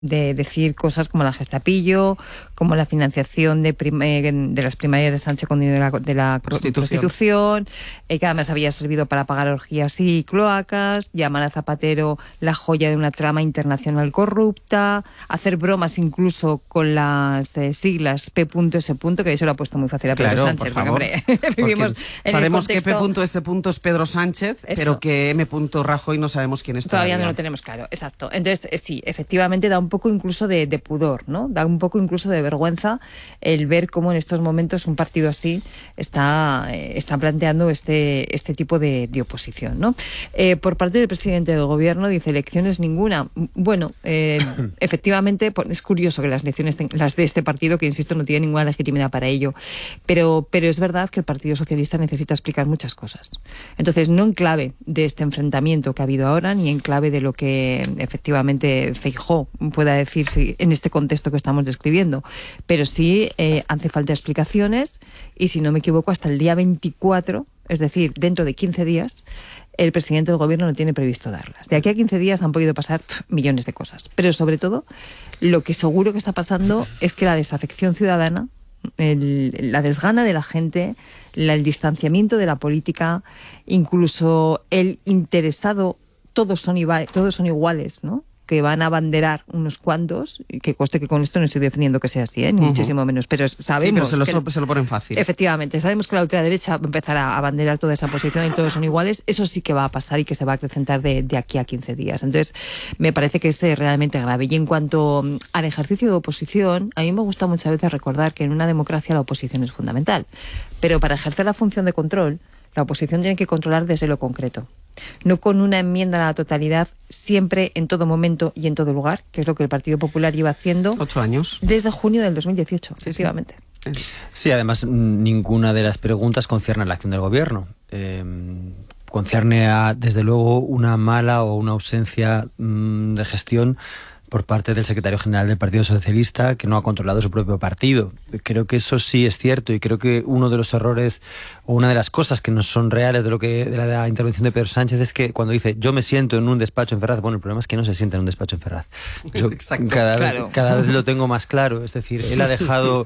de decir cosas como la Gestapillo, como la financiación de las primarias de Sánchez con dinero de la prostitución, que además había servido para pagar orgías y cloacas, llamar a Zapatero la joya de una trama internacional corrupta, hacer bromas incluso con las siglas P.S. que eso lo ha puesto muy fácil a Pedro Sánchez. Por favor, vivimos en sabemos el contexto... que P.S. es Pedro Sánchez, eso. Pero que M. Rajoy no sabemos quién es todavía. No lo tenemos claro, exacto. Entonces, sí, efectivamente da un poco incluso de pudor, ¿no? Da un poco incluso de vergüenza el ver cómo en estos momentos un partido así está planteando este tipo de oposición, ¿no? Por parte del presidente del gobierno dice elecciones ninguna. Bueno, efectivamente es curioso que las elecciones, las de este partido, que insisto no tiene ninguna legitimidad para ello, pero es verdad que el Partido Socialista necesita explicar muchas cosas. Entonces, no en clave de este enfrentamiento que ha habido ahora, ni en clave de lo que efectivamente Feijóo pueda decir en este contexto que estamos describiendo, pero sí hace falta explicaciones y, si no me equivoco, hasta el día 24, es decir, dentro de 15 días, el presidente del gobierno no tiene previsto darlas. De aquí a 15 días han podido pasar millones de cosas, pero sobre todo lo que seguro que está pasando es que la desafección ciudadana, la desgana de la gente, el distanciamiento de la política, incluso el interesado, todos son iguales, ¿no? Que van a abanderar unos cuantos, que conste que con esto no estoy defendiendo que sea así, ni muchísimo menos, pero sabemos... Sí, pero se lo ponen fácil. Efectivamente, sabemos que la ultraderecha va a empezar a abanderar toda esa posición y todos son iguales. Eso sí que va a pasar y que se va a acrecentar de aquí a 15 días. Entonces, me parece que es realmente grave. Y en cuanto al ejercicio de oposición, a mí me gusta muchas veces recordar que en una democracia la oposición es fundamental. Pero para ejercer la función de control, la oposición tiene que controlar desde lo concreto. No con una enmienda a la totalidad siempre, en todo momento y en todo lugar, que es lo que el Partido Popular lleva haciendo 8 años. Desde junio del 2018, efectivamente. Sí, además ninguna de las preguntas concierne a la acción del gobierno. Concierne a, desde luego, una mala o una ausencia de gestión por parte del secretario general del Partido Socialista, que no ha controlado su propio partido. Creo que eso sí es cierto, y creo que uno de los errores o una de las cosas que no son reales de la intervención de Pedro Sánchez es que cuando dice yo me siento en un despacho en Ferraz, bueno, el problema es que no se sienta en un despacho en Ferraz. Yo cada vez lo tengo más claro, es decir, él ha dejado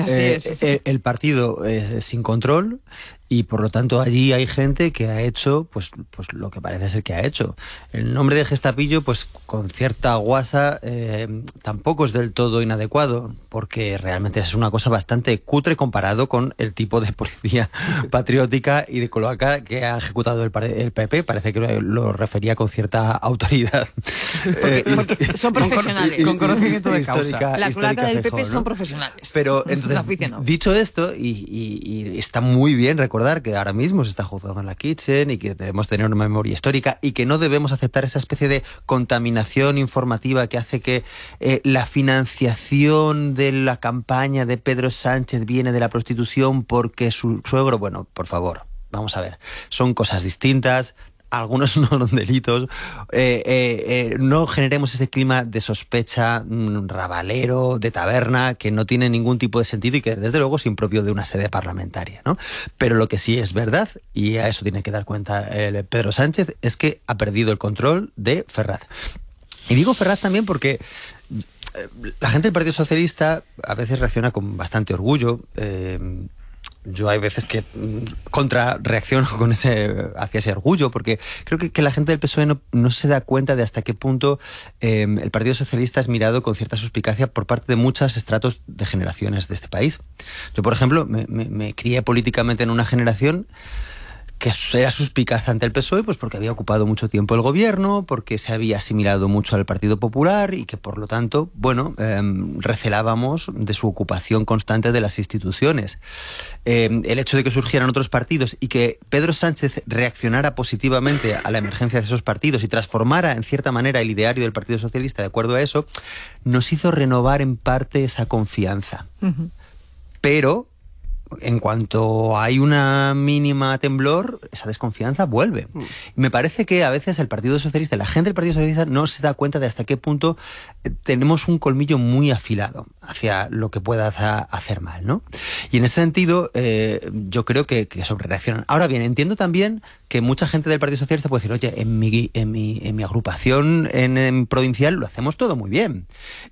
el partido sin control, y por lo tanto allí hay gente que ha hecho pues lo que parece ser que ha hecho. El nombre de Gestapillo, pues con cierta guasa, tampoco es del todo inadecuado, porque realmente es una cosa bastante cutre comparado con el tipo de policía patriótica y de cloaca que ha ejecutado el PP. Parece que lo refería con cierta autoridad. Porque son profesionales. Con conocimiento de causa. La cloaca del PP son profesionales. Pero entonces, dicho esto, y está muy bien recordar que ahora mismo se está juzgando en la Kitchen y que debemos tener una memoria histórica y que no debemos aceptar esa especie de contaminación informativa que hace que la financiación de la campaña de Pedro Sánchez viene de la prostitución porque su suegro... Bueno, por favor, vamos a ver. Son cosas distintas. Algunos no son delitos. No generemos ese clima de sospecha rabalero, de taberna, que no tiene ningún tipo de sentido y que desde luego es impropio de una sede parlamentaria, ¿no? Pero lo que sí es verdad, y a eso tiene que dar cuenta Pedro Sánchez, es que ha perdido el control de Ferraz. Y digo Ferraz también porque la gente del Partido Socialista a veces reacciona con bastante orgullo. Yo hay veces que contrarreacciono hacia ese orgullo, porque creo que la gente del PSOE no se da cuenta de hasta qué punto el Partido Socialista es mirado con cierta suspicacia por parte de muchos estratos de generaciones de este país. Yo, por ejemplo, me crié políticamente en una generación que era suspicaz ante el PSOE, pues porque había ocupado mucho tiempo el gobierno, porque se había asimilado mucho al Partido Popular y que, por lo tanto, bueno, recelábamos de su ocupación constante de las instituciones. El hecho de que surgieran otros partidos y que Pedro Sánchez reaccionara positivamente a la emergencia de esos partidos y transformara, en cierta manera, el ideario del Partido Socialista de acuerdo a eso, nos hizo renovar en parte esa confianza. Pero en cuanto hay una mínima temblor, esa desconfianza vuelve. Y me parece que a veces el Partido Socialista, la gente del Partido Socialista no se da cuenta de hasta qué punto tenemos un colmillo muy afilado hacia lo que pueda hacer mal, ¿no? Y en ese sentido, yo creo que sobrereaccionan. Ahora bien, entiendo también que mucha gente del Partido Socialista puede decir, oye, en mi agrupación en provincial lo hacemos todo muy bien.